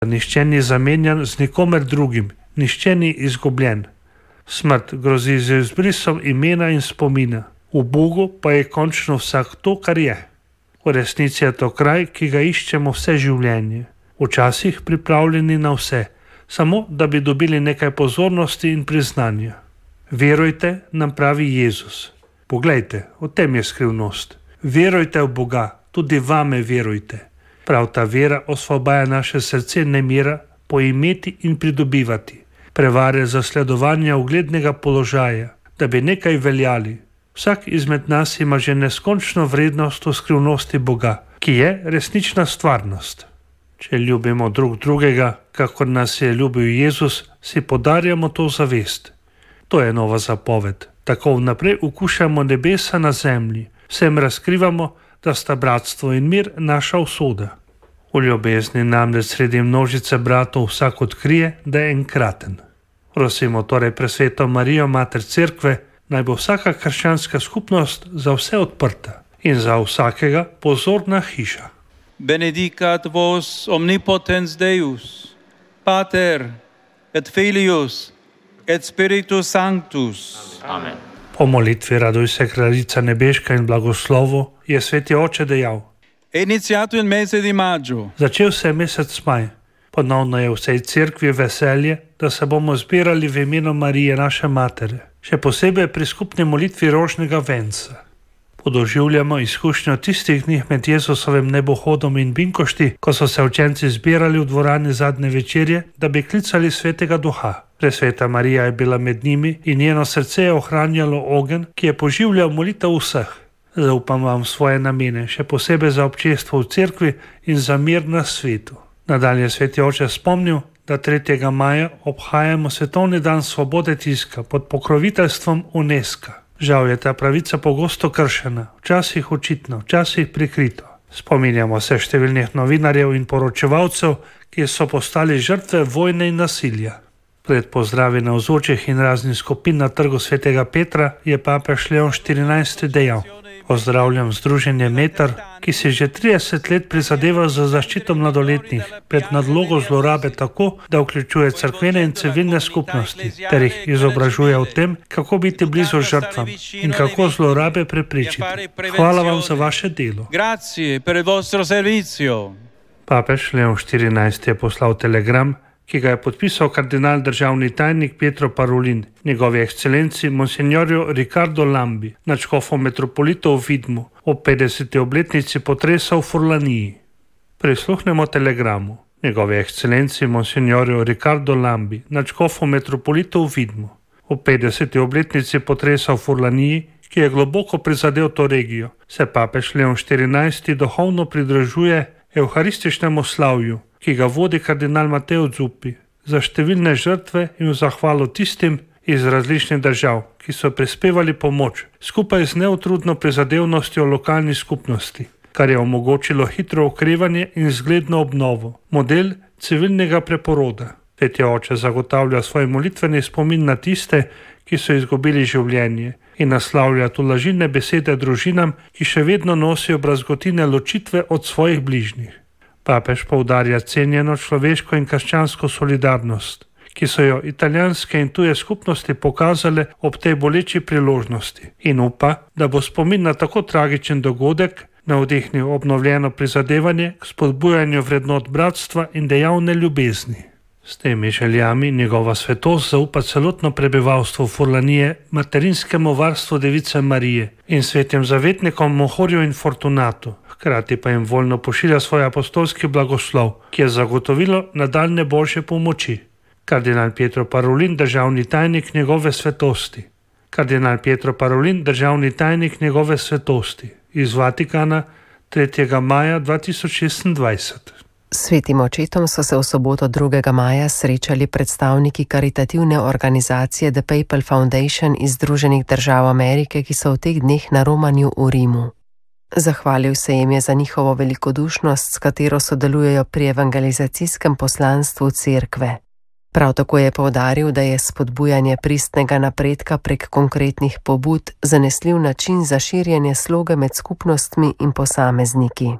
Nihče ni zamenjan z nikomer drugim, nihče ni izgubljen. Smrt grozi z izbrisom imena in spomina. V Bogu pa je končno vsak to, kar je. V resnici je to kraj, ki ga iščemo vse življenje. Včasih pripravljeni na vse, samo da bi dobili nekaj pozornosti in priznanja. Verujte, nam pravi Jezus. Poglejte, v tem je skrivnost. Verujte v Boga, tudi vame verujte. Prav ta vera osvobaja naše srce nemira poimeti in pridobivati. Prevare zasledovanja uglednega položaja, da bi nekaj veljali. Vsak izmed nas ima že neskončno vrednost v skrivnosti Boga, ki je resnična stvarnost. Če ljubimo drug drugega, kakor nas je ljubil Jezus, si podarjamo to zavest. To je nova zapoved. Tako vnaprej ukušamo nebesa na zemlji. Vsem razkrivamo, da sta bratstvo in mir naša usoda. V ljubezni namreč sredi množice bratov vsak odkrije, da je enkraten. Prosimo torej presveto Marijo, Mater Cerkve, naj bo vsaka krščanska skupnost za vse odprta in za vsakega pozorna hiša. Benedicat vos omnipotens Deus, Pater et Filius et Spiritus Sanctus. Amen. Po molitvi Raduj se, Kraljica nebeška, in blagoslovu je Sveti Oče dejal: Iniziato il mese di maggio. Začel se je mesec maj. Ponovno je vsej cerkvi veselje, da se bomo zbirali v imenu Marije, naše matere, še posebej pri skupni molitvi rožnega venca. Podoživljamo izkušnjo tistih dni med Jezusovim nebohodom in binkošti, ko so se učenci zbirali v dvorani zadnje večerje, da bi klicali Svetega Duha. Presveta Marija je bila med njimi in njeno srce je ohranjalo ogenj, ki je poživljal molitev vseh. Zaupam vam svoje namene, še posebej za občestvo v cerkvi in za mir na svetu. Nadalje Sveti Oče spomnil, da 3. maja obhajamo Svetovni dan svobode tiska pod pokroviteljstvom UNESCO. Žal je ta pravica pogosto kršena, včasih očitno, včasih prikrito. Spominjamo se številnih novinarjev in poročevalcev, ki so postali žrtve vojne in nasilja. Pred pozdravi navzočih in raznih skupin na trgu Svetega Petra je papež Leon XIV dejal: Pozdravljam Združenje Metar, ki si že 30 let prizadeva za zaščito mladoletnih pred nadlogo zlorabe tako, da vključuje cerkvene in civilne skupnosti ter jih izobražuje o tem, kako biti blizu žrtvam in kako zlorabe preprečiti. Hvala vam za vaše delo. Papež Leon XIV je poslal telegram, ki ga je podpisal kardinal državni tajnik Pietro Parolin, njegovi ekscelenci monsignorju Riccardo Lambi, nadškofu metropolitov v Vidmu, ob 50. obletnici potresa v Furlaniji. Prisluhnemo telegramu. Njegovi ekscelenci monsignorju Riccardo Lambi, nadškofu metropolitov v Vidmu, ob 50. obletnici potresa v Furlaniji, ki je globoko prizadel to regijo, se papež Leon XIV duhovno pridružuje evharističnemu slavju, ki ga vodi kardinal Mateo Zuppi, za številne žrtve in v zahvalo tistim iz različnih držav, ki so prispevali pomoč, skupaj z neutrudno prizadevnostjo lokalnih skupnosti, kar je omogočilo hitro okrevanje in zgledno obnovo, model civilnega preporoda. Sveti Oče zagotavlja svoj molitveni spomin na tiste, ki so izgubili življenje, in naslavlja tolažilne besede družinam, ki še vedno nosijo brazgotine ločitve od svojih bližnjih. Papež poudarja cenjeno človeško in krščansko solidarnost, ki so jo italijanske in tuje skupnosti pokazale ob tej boleči priložnosti, in upa, da bo spomin na tako tragičen dogodek navdihnil obnovljeno prizadevanje k spodbujanju vrednot bratstva in dejavne ljubezni. S temi željami njegova svetost zaupa celotno prebivalstvo Furlanije materinskemu varstvu Device Marije in svetim zavetnikom Mohorju in Fortunatu, hkrati pa jim voljno pošilja svoj apostolski blagoslov, ki je zagotovilo nadaljne božje pomoči. Kardinal Pietro Parolin, državni tajnik njegove svetosti. Kardinal Pietro Parolin, državni tajnik njegove svetosti. Iz Vatikana 3. maja 2026. Svetim očetom so se v soboto 2. maja srečali predstavniki karitativne organizacije The Papal Foundation iz Združenih držav Amerike, ki so v teh dneh na romanju v Rimu. Zahvalil se jim je za njihovo velikodušnost, s katero sodelujejo pri evangelizacijskem poslanstvu cerkve. Prav tako je poudaril, da je spodbujanje pristnega napredka prek konkretnih pobud zanesljiv način za širjenje sloge med skupnostmi in posamezniki.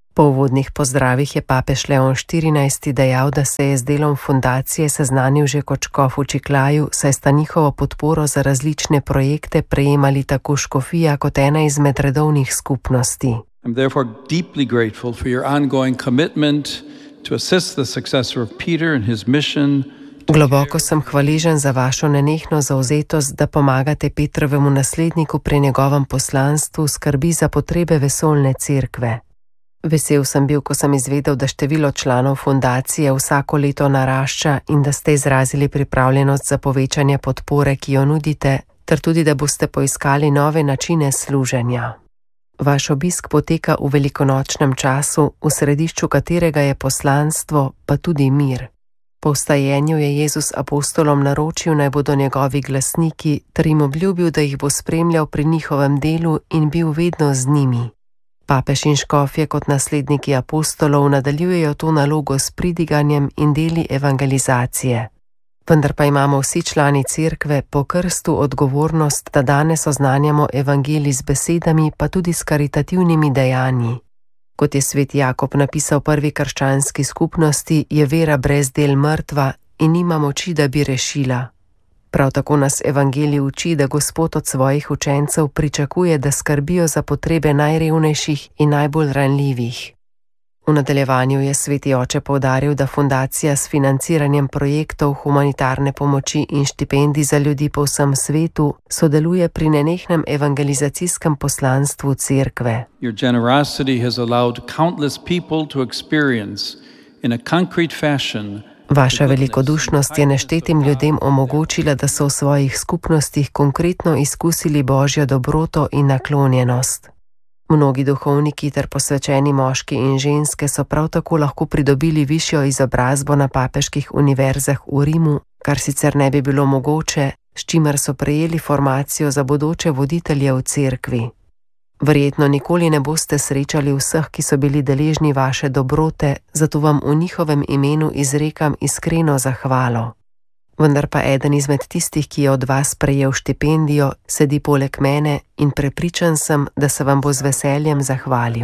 Po uvodnih pozdravih je papež Leon XIV. Dejal, da se je z delom fundacije seznanil že kot škof v Čiklaju, saj sta njihovo podporo za različne projekte prejemali tako škofija kot ena izmed redovnih skupnosti. I'm therefore deeply grateful for your ongoing commitment to assist the successor of Peter in his mission. Globoko sem hvaležen za vašo nenehno zauzetost, da pomagate Petrovemu nasledniku pri njegovem poslanstvu skrbi za potrebe vesoljne cerkve. Vesel sem bil, ko sem izvedel, da število članov fundacije vsako leto narašča in da ste izrazili pripravljenost za povečanje podpore, ki jo nudite, ter tudi, da boste poiskali nove načine služenja. Vaš obisk poteka v velikonočnem času, v središču katerega je poslanstvo, pa tudi mir. Po vstajenju je Jezus apostolom naročil, naj bodo njegovi glasniki, ter jim obljubil, da jih bo spremljal pri njihovem delu in bil vedno z njimi. Papež in škofje kot nasledniki apostolov nadaljujejo to nalogo s pridiganjem in deli evangelizacije. Vendar pa imamo vsi člani cerkve po krstu odgovornost, da danes oznanjamo evangelij z besedami, pa tudi s karitativnimi dejanji. Kot je sveti Jakob napisal prvi krščanski skupnosti, je vera brez del mrtva in nima moči, da bi rešila. Prav tako nas evangelij uči, da Gospod od svojih učencev pričakuje, da skrbijo za potrebe najrevnejših in najbolj ranljivih. V nadaljevanju je sveti oče poudaril, da fundacija s financiranjem projektov humanitarne pomoči in štipendij za ljudi po vsem svetu sodeluje pri nenehnem evangelizacijskem poslanstvu cerkve. Your generosity has allowed countless people to experience in a concrete fashion. Vaša velikodušnost je neštetim ljudem omogočila, da so v svojih skupnostih konkretno izkusili Božjo dobroto in naklonjenost. Mnogi duhovniki ter posvečeni moški in ženske so prav tako lahko pridobili višjo izobrazbo na papeških univerzah v Rimu, kar sicer ne bi bilo mogoče, s čimer so prejeli formacijo za bodoče voditelje v cerkvi. Verjetno nikoli ne boste srečali vseh, ki so bili deležni vaše dobrote, zato vam v njihovem imenu izrekam iskreno zahvalo. Vendar pa eden izmed tistih, ki je od vas prejel štipendijo, sedi poleg mene in prepričan sem, da se vam bo z veseljem zahvalil.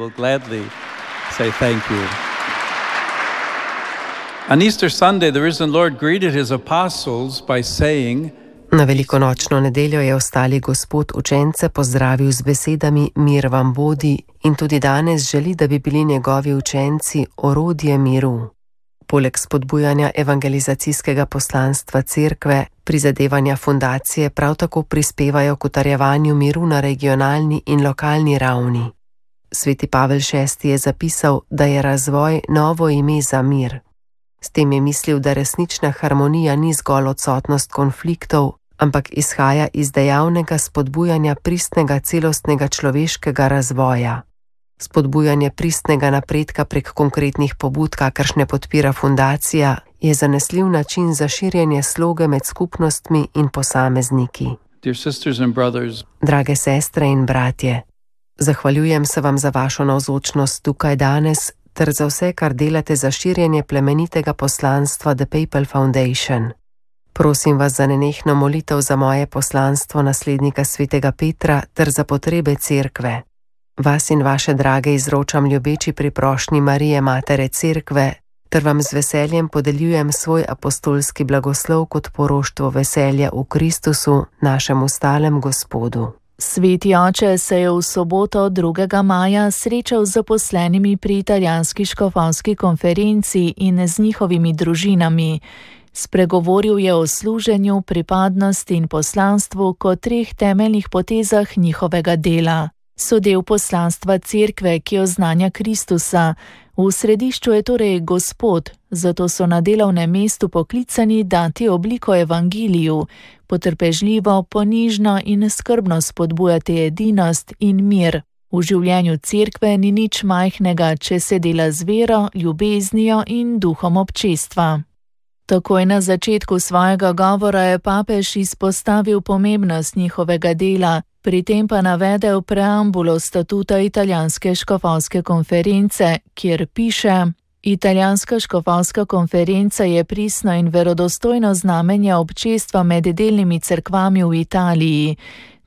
On Easter Sunday, the risen Lord greeted his apostles by saying, Na velikonočno nedeljo je ostali Gospod učence pozdravil z besedami mir vam bodi in tudi danes želi, da bi bili njegovi učenci orodje miru. Poleg spodbujanja evangelizacijskega poslanstva cerkve, prizadevanja fundacije prav tako prispevajo k utrjevanju miru na regionalni in lokalni ravni. Sveti Pavel VI je zapisal, da je razvoj novo ime za mir. S tem je mislil, da resnična harmonija ni zgolj odsotnost konfliktov, ampak izhaja iz dejavnega spodbujanja pristnega celostnega človeškega razvoja. Spodbujanje pristnega napredka prek konkretnih pobud, kakršne podpira fundacija, je zanesljiv način za širjenje sloge med skupnostmi in posamezniki. Drage sestre in bratje, zahvaljujem se vam za vašo navzočnost tukaj danes, ter za vse, kar delate za širjenje plemenitega poslanstva The Papal Foundation. Prosim vas za nenehno molitev za moje poslanstvo naslednika svetega Petra ter za potrebe cerkve. Vas in vaše drage izročam ljubeči pri prošnji Marije Matere Cerkve, ter vam z veseljem podeljujem svoj apostolski blagoslov kot poroštvo veselja v Kristusu, našemu stalem Gospodu. Sveti oče se je v soboto 2. maja srečal z zaposlenimi pri italijanski škofovski konferenci in z njihovimi družinami. Spregovoril je o služenju, pripadnosti in poslanstvu kot 3 temeljnih potezah njihovega dela. So del poslanstva cerkve, ki oznanja Kristusa. V središču je torej Gospod, zato so na delovnem mestu poklicani dati obliko evangeliju, potrpežljivo, ponižno in skrbno spodbujati edinost in mir. V življenju cerkve ni nič majhnega, če se dela z vero, ljubeznijo in duhom občestva. Takoj na začetku svojega govora je papež izpostavil pomembnost njihovega dela, pri tem pa navedel preambulo statuta italijanske škofovske konference, kjer piše: Italijanska škofovska konferenca je pristno in verodostojno znamenje občestva med delnimi cerkvami v Italiji.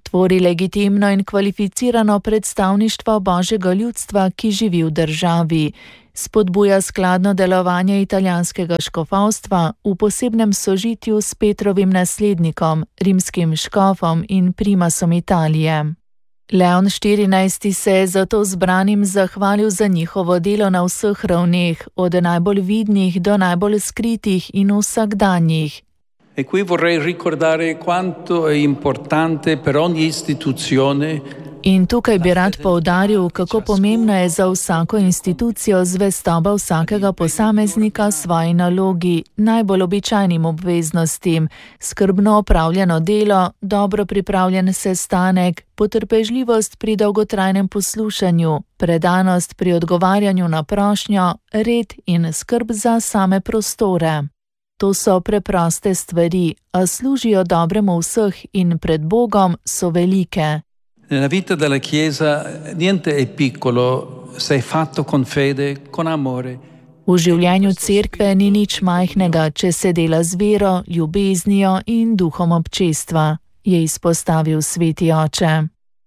Tvori legitimno in kvalificirano predstavništvo božjega ljudstva, ki živi v državi. Spodbuja skladno delovanje italijanskega škofovstva v posebnem sožitju s Petrovim naslednikom, rimskim škofom in primasom Italije. Leon XIV. Se je zato zbranim zahvalil za njihovo delo na vseh ravneh, od najbolj vidnih do najbolj skritih in vsakdanjih. E qui vorrei ricordare quanto è importante per ogni istituzione. In tukaj bi rad poudaril, kako pomembna je za vsako institucijo zvestoba vsakega posameznika svoji nalogi, najbolj običajnim obveznostim, skrbno opravljeno delo, dobro pripravljen sestanek, potrpežljivost pri dolgotrajnem poslušanju, predanost pri odgovarjanju na prošnjo, red in skrb za same prostore. To so preproste stvari, a služijo dobremu vseh in pred Bogom so velike. Nella vita della Chiesa niente è piccolo se è fatto con fede, con amore. V življenju cerkve ni nič majhnega, če se dela z vero, ljubeznijo in duhom občestva, je izpostavil sveti oče.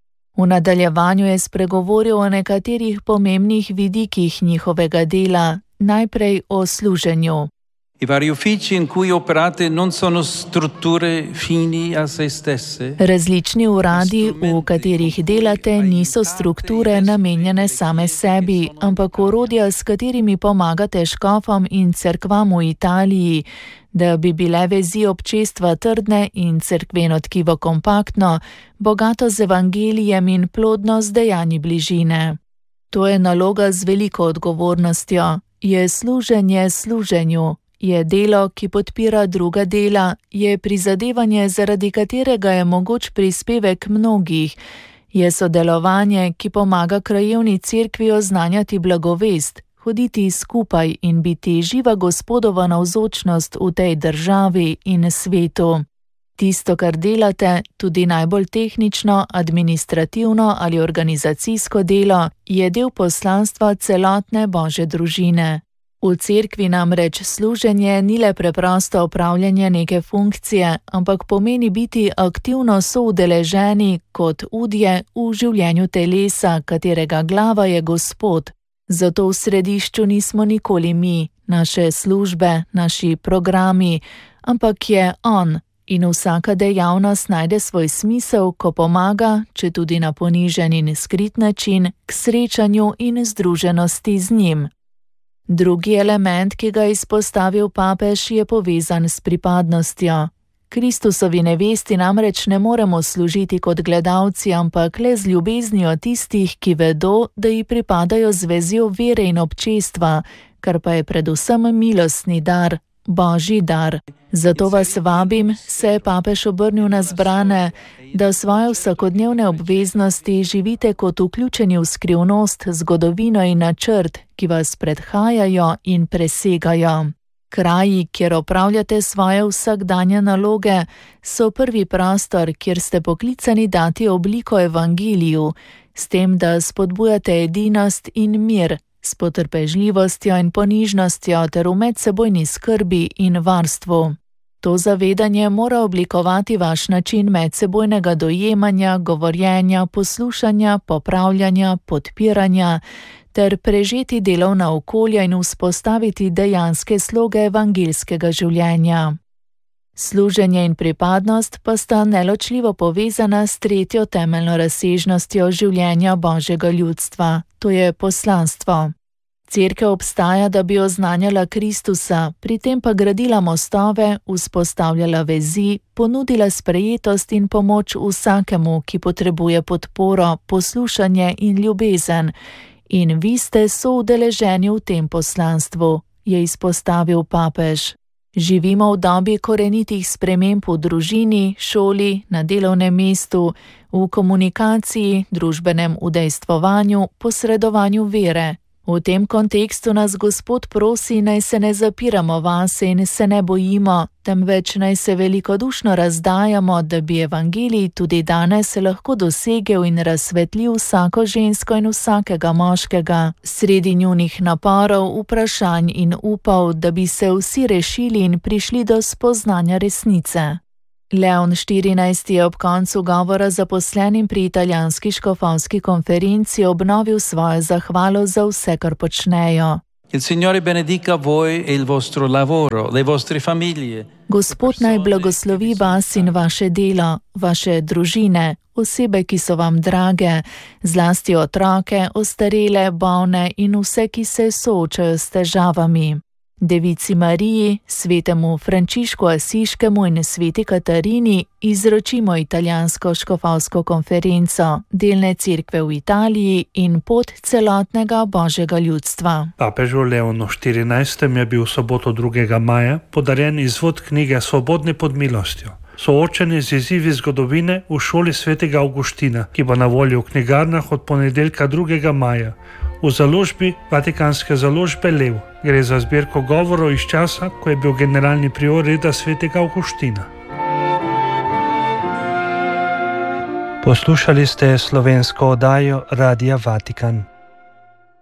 V nadaljevanju je spregovoril o nekaterih pomembnih vidikih njihovega dela, najprej o služenju. I vari uffici in cui operate non sono strutture fini a se stesse. Različni uradi, v katerih delate, niso strukture namenjene same sebi, ampak orodja, s katerimi pomagate škofom in cerkvam v Italiji, da bi bile vezi občestva trdne in cerkveno tkivo kompaktno, bogato z evangelijem in plodno z dejanji bližine. To je naloga z veliko odgovornostjo, je služenje služenju. Je delo, ki podpira druga dela, je prizadevanje, zaradi katerega je mogoč prispevek mnogih, je sodelovanje, ki pomaga krajevni cerkvi oznanjati blagovest, hoditi skupaj in biti živa Gospodova navzočnost v tej državi in svetu. Tisto, kar delate, tudi najbolj tehnično, administrativno ali organizacijsko delo, je del poslanstva celotne Božje družine. V cerkvi namreč služenje ni le preprosto opravljanje neke funkcije, ampak pomeni biti aktivno soudeleženi kot udje v življenju telesa, katerega glava je Gospod. Zato v središču nismo nikoli mi, naše službe, naši programi, ampak je On in vsaka dejavnost najde svoj smisel, ko pomaga, če tudi na ponižen in skrit način, k srečanju in združenosti z njim. Drugi element, ki ga izpostavil papež, je povezan s pripadnostjo. Kristusovi nevesti namreč ne moremo služiti kot gledalci, ampak le z ljubeznijo tistih, ki vedo, da ji pripadajo z vezjo vere in občestva, kar pa je predvsem milostni dar, Božji dar. Zato vas vabim, se je papež obrnil na zbrane, da svoje vsakodnevne obveznosti živite kot vključeni v skrivnost, zgodovino in načrt, ki vas predhajajo in presegajo. Kraji, kjer opravljate svoje vsakdanje naloge, so prvi prostor, kjer ste poklicani dati obliko evangeliju, s tem, da spodbujate edinost in mir, s potrpežljivostjo in ponižnostjo ter v medsebojni skrbi in varstvu. To zavedanje mora oblikovati vaš način medsebojnega dojemanja, govorjenja, poslušanja, popravljanja, podpiranja ter prežeti delovna okolja in vzpostaviti dejanske sloge evangeljskega življenja. Služenje in pripadnost pa sta neločljivo povezana s tretjo temeljno razsežnostjo življenja Božjega ljudstva, to je poslanstvo. Cerkev obstaja, da bi oznanjala Kristusa, pri tem pa gradila mostove, vzpostavljala vezi, ponudila sprejetost in pomoč vsakemu, ki potrebuje podporo, poslušanje in ljubezen. In vi ste soudeleženi v tem poslanstvu, je izpostavil papež. Živimo v dobi korenitih sprememb v družini, šoli, na delovnem mestu, v komunikaciji, družbenem udejstvovanju, posredovanju vere. V tem kontekstu nas Gospod prosi, naj se ne zapiramo vase in se ne bojimo, temveč naj se velikodušno razdajamo, da bi evangelij tudi danes lahko dosegel in razsvetlil vsako žensko in vsakega moškega, sredi njunih naporov, vprašanj in upov, da bi se vsi rešili in prišli do spoznanja resnice. Leon XIV je ob koncu govora zaposlenim pri italijanski škofovski konferenci obnovil svojo zahvalo za vse, kar počnejo. Il Signore benedica voi e il vostro lavoro, le vostre famiglie. Gospod naj blagoslovi vas in vaše delo, vaše družine, osebe, ki so vam drage, zlasti otroke, ostarele, bolne in vse, ki se soočajo s težavami. Devici Mariji, svetemu Frančišku Asiškemu in sveti Katarini izročimo italijansko škofovsko konferenco, delne cerkve v Italiji in pot celotnega božjega ljudstva. Papežu Leonu XIV je bil v soboto 2. maja podarjen izvod knjige Svobodni pod milostjo. Soočeni z izzivi zgodovine v šoli svetega Avguština, ki bo na voljo v knjigarnah od ponedeljka 2. maja. V založbi Vatikanske založbe Lev gre za zbirko govorov iz časa, ko je bil generalni prior reda svetega Avguština. Poslušali ste slovensko oddajo Radia Vatikan.